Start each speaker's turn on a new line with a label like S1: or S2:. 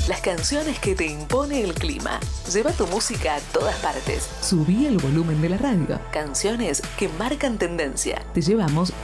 S1: Las canciones que te impone el clima. Lleva tu música a todas partes.
S2: Subí el volumen de la radio.
S1: Canciones que marcan tendencia.
S2: Te llevamos